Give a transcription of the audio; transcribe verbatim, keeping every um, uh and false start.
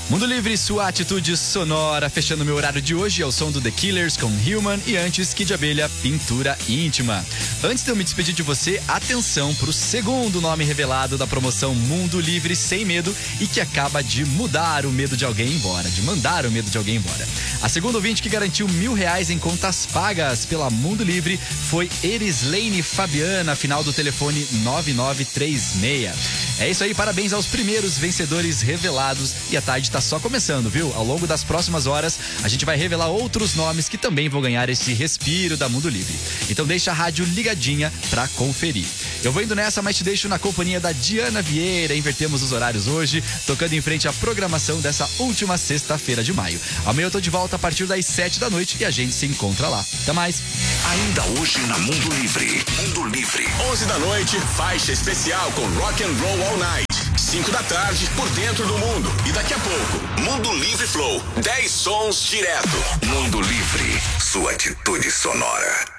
Mundo Livre, sua atitude sonora, fechando meu horário de hoje ao som do The Killers com Human e antes Kid Abelha, Pintura Íntima. Antes de eu me despedir de você, atenção pro segundo nome revelado da promoção Mundo Livre Sem Medo e que acaba de mudar o medo de alguém embora, de mandar o medo de alguém embora. A segunda ouvinte que garantiu mil reais em contas pagas pela Mundo Livre foi Erislane Fabiana, final do telefone nove nove três seis. É isso aí, parabéns aos primeiros vencedores revelados e a tarde tá só começando, viu? Ao longo das próximas horas, a gente vai revelar outros nomes que também vão ganhar esse respiro da Mundo Livre. Então deixa a rádio ligadinha pra conferir. Eu vou indo nessa, mas te deixo na companhia da Diana Vieira. Invertemos os horários hoje, tocando em frente à programação dessa última sexta-feira de maio. Amanhã eu tô de volta a partir das sete da noite e a gente se encontra lá. Até mais! Ainda hoje na Mundo Livre. Mundo Livre. onze da noite, faixa especial com Rock and Roll All Night. cinco da tarde, por dentro do mundo. E daqui a pouco, Mundo Livre Flow. dez sons direto. Mundo Livre, sua atitude sonora.